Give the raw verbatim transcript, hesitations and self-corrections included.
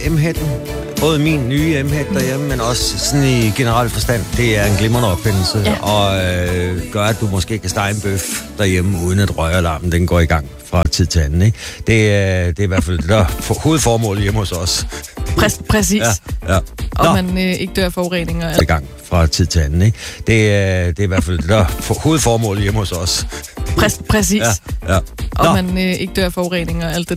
M-hætten. Både min nye M-hæt derhjemme, men også sådan i generel forstand. Det er en glimrende opfindelse, ja. og øh, gør, at du måske kan stege en bøf derhjemme, uden at røgalarmen den går i gang fra tid til anden. Ikke? Det, er, det er i hvert fald det der for, hovedformål hjemme hos os. Præ- præcis. Ja, ja. Og man øh, ikke dør af forureninger. I gang fra tid til anden. Ikke? Det, er, det er i hvert fald det der for, hovedformål hjemme hos os. Præ- præcis. Ja, ja. Og man øh, ikke dør af forureninger og alt det